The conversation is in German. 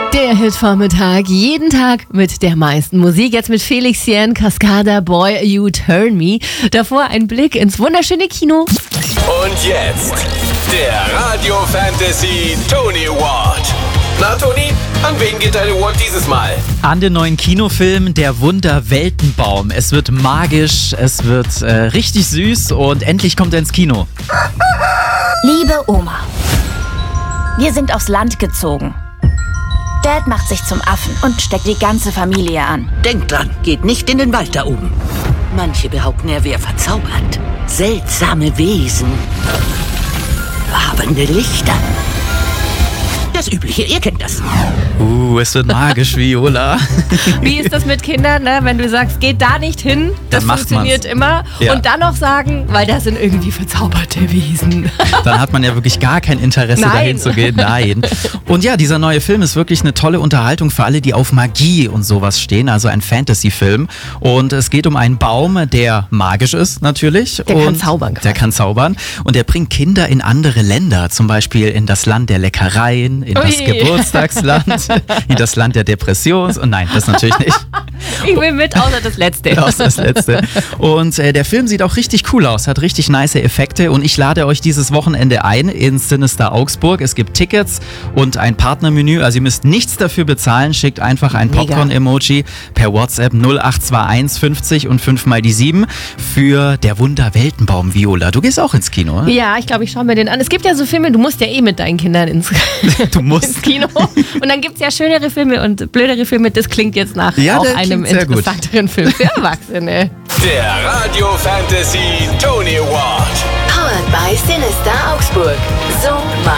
Der Hitvormittag, jeden Tag mit der meisten Musik. Jetzt mit Felix Jähn, Cascada, Boy, You Turn Me. Davor ein Blick ins wunderschöne Kino. Und jetzt der Radio Fantasy Tony Award. Na Toni, an wen geht dein Award dieses Mal? An den neuen Kinofilm Der Wunder-Weltenbaum. Es wird magisch, es wird richtig süß und endlich kommt er ins Kino. Liebe Oma, wir sind aufs Land gezogen. Dad macht sich zum Affen und steckt die ganze Familie an. Denkt dran, geht nicht in den Wald da oben. Manche behaupten, er wäre verzaubert. Seltsame Wesen. Wabernde Lichter. Das Übliche, ihr kennt das. Es wird magisch, Viola. Wie ist das mit Kindern, ne? Wenn du sagst, geht da nicht hin, das Dann funktioniert immer. Ja. Und dann noch sagen, weil das sind irgendwie verzauberte Wesen. Dann hat man ja wirklich gar kein Interesse, Nein. dahin zu gehen. Nein. Und ja, dieser neue Film ist wirklich eine tolle Unterhaltung für alle, die auf Magie und sowas stehen. Also ein Fantasy-Film. Und es geht um einen Baum, der magisch ist, natürlich. Der und kann zaubern quasi. Der kann zaubern. Und der bringt Kinder in andere Länder. Zum Beispiel in das Land der Leckereien, in das Ui. Geburtstagsland, in das Land der Depression. Und nein, das natürlich nicht. Ich will mit, außer das Letzte. Aus das Letzte. Und der Film sieht auch richtig cool aus, hat richtig nice Effekte und ich lade euch dieses Wochenende ein ins Sinister Augsburg. Es gibt Tickets und ein Partnermenü, also ihr müsst nichts dafür bezahlen, schickt einfach ein Mega. Popcorn-Emoji per WhatsApp 0821 50 und 5 mal die 7 für Der Wunder-Weltenbaum. Viola, du gehst auch ins Kino, oder? Ja, ich glaube, ich schaue mir den an. Es gibt ja so Filme, du musst ja eh mit deinen Kindern ins Du musst. Kino. Und dann gibt es ja schönere Filme und blödere Filme. Das klingt jetzt nach Ja, auch der einem klingt sehr gut. interessanteren Film für Erwachsene. Der Radio Fantasy Tony Award. Powered by Sinister Augsburg. So macht